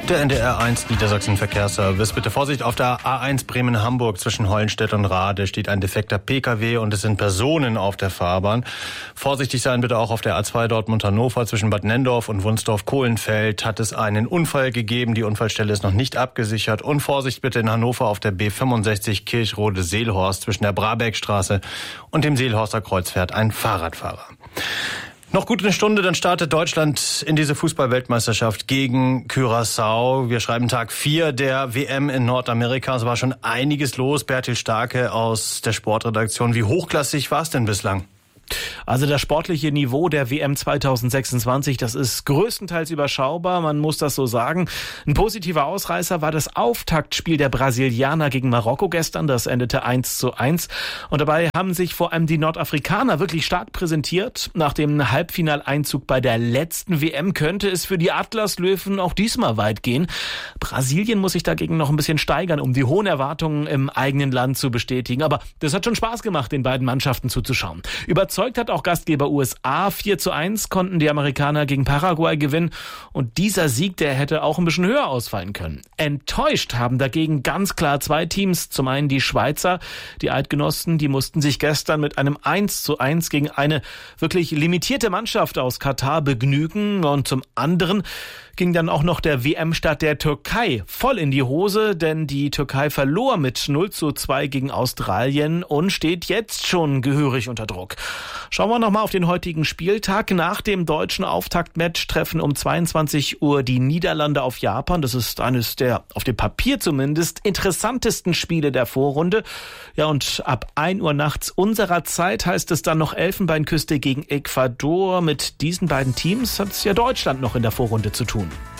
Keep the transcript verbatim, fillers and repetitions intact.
Der N D R eins Niedersachsen Verkehrsservice. Bitte Vorsicht, auf der A eins Bremen-Hamburg zwischen Hollenstedt und Rade steht ein defekter P K W und es sind Personen auf der Fahrbahn. Vorsichtig sein bitte auch auf der A zwei Dortmund-Hannover zwischen Bad Nenndorf und Wunsdorf-Kohlenfeld hat es einen Unfall gegeben. Die Unfallstelle ist noch nicht abgesichert. Und Vorsicht bitte in Hannover auf der B fünfundsechzig Kirchrode-Seelhorst zwischen der Brabeckstraße und dem Seelhorster Kreuz fährt ein Fahrradfahrer. Noch gut eine Stunde, dann startet Deutschland in diese Fußball-Weltmeisterschaft gegen Curaçao. Wir schreiben Tag vier der W M in Nordamerika. Es war schon einiges los. Bertil Starke aus der Sportredaktion. Wie hochklassig war es denn bislang? Also das sportliche Niveau der W M zweitausendsechsundzwanzig, das ist größtenteils überschaubar, man muss das so sagen. Ein positiver Ausreißer war das Auftaktspiel der Brasilianer gegen Marokko gestern, das endete eins zu eins. Und dabei haben sich vor allem die Nordafrikaner wirklich stark präsentiert. Nach dem Halbfinaleinzug bei der letzten W M könnte es für die Atlaslöwen auch diesmal weit gehen. Brasilien muss sich dagegen noch ein bisschen steigern, um die hohen Erwartungen im eigenen Land zu bestätigen. Aber das hat schon Spaß gemacht, den beiden Mannschaften zuzuschauen. Überzeugt hat auch Gastgeber U S A. vier zu eins konnten die Amerikaner gegen Paraguay gewinnen. Und dieser Sieg, der hätte auch ein bisschen höher ausfallen können. Enttäuscht haben dagegen ganz klar zwei Teams. Zum einen die Schweizer, die Eidgenossen, die mussten sich gestern mit einem eins zu eins gegen eine wirklich limitierte Mannschaft aus Katar begnügen. Und zum anderen ging dann auch noch der W M-Start der Türkei voll in die Hose, denn die Türkei verlor mit null zu zwei gegen Australien und steht jetzt schon gehörig unter Druck. Schauen wir nochmal auf den heutigen Spieltag. Nach dem deutschen Auftaktmatch treffen um zweiundzwanzig Uhr die Niederlande auf Japan. Das ist eines der, auf dem Papier zumindest, interessantesten Spiele der Vorrunde. Ja, und ab ein Uhr nachts unserer Zeit heißt es dann noch Elfenbeinküste gegen Ecuador. Mit diesen beiden Teams hat es ja Deutschland noch in der Vorrunde zu tun.